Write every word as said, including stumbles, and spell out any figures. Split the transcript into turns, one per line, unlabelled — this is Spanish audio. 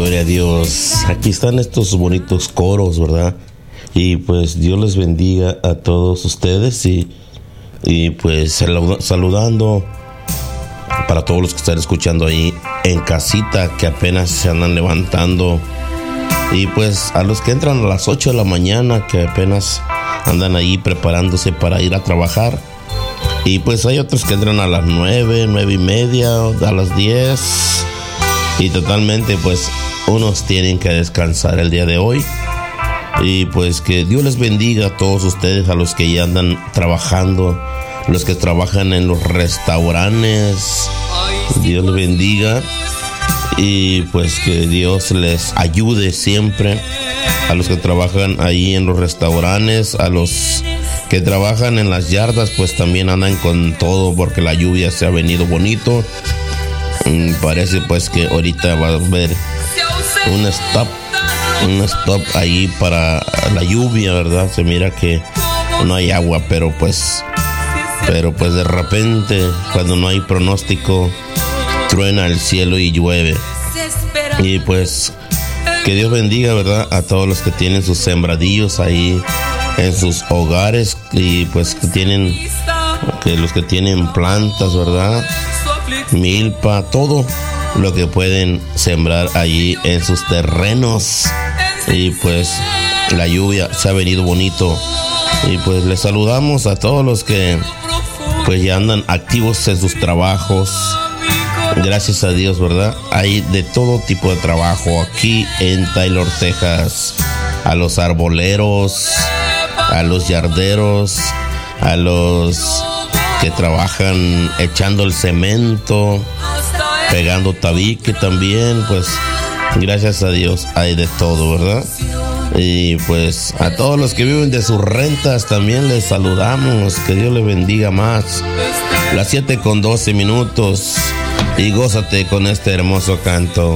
Gloria a Dios. Aquí están estos bonitos coros, ¿verdad? Y pues Dios les bendiga a todos ustedes y, y pues saludando para todos los que están escuchando ahí en casita, que apenas se andan levantando. Y pues a los que entran a las ocho de la mañana, que apenas andan ahí preparándose para ir a trabajar. Y pues hay otros que entran a las nueve, nueve y media, a las diez. Y totalmente pues unos tienen que descansar el día de hoy. Y pues que Dios les bendiga a todos ustedes, a los que ya andan trabajando, los que trabajan en los restaurantes. Dios les bendiga. Y pues que Dios les ayude siempre. A los que trabajan ahí en los restaurantes, a los que trabajan en las yardas, pues también andan con todo porque la lluvia se ha venido bonito. Mm, parece pues que ahorita va a haber un stop, un stop ahí para la lluvia, ¿verdad? Se mira que no hay agua, pero pues, pero pues de repente cuando no hay pronóstico, truena el cielo y llueve. Y pues que Dios bendiga, ¿verdad?, a todos los que tienen sus sembradillos ahí en sus hogares y pues que tienen, que los que tienen plantas, ¿verdad?, milpa, todo lo que pueden sembrar allí en sus terrenos. Y pues la lluvia se ha venido bonito. Y pues les saludamos a todos los que pues ya andan activos en sus trabajos. Gracias a Dios, ¿verdad? Hay de todo tipo de trabajo aquí en Taylor, Texas. A los arboleros, a los yarderos, a los que trabajan echando el cemento, pegando tabique también. Pues gracias a Dios hay de todo, ¿verdad? Y pues a todos los que viven de sus rentas también les saludamos. Que Dios les bendiga más. Las siete con doce minutos. Y gózate con este hermoso canto.